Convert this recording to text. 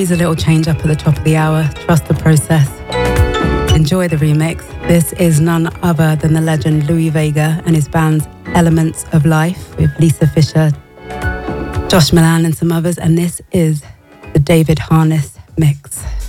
always a little change up at the top of the hour. Trust the process. Enjoy the remix. This is none other than the legend Louis Vega and his band's Elements of Life with Lisa Fisher, Josh Milan and some others. And this is the David Harness mix.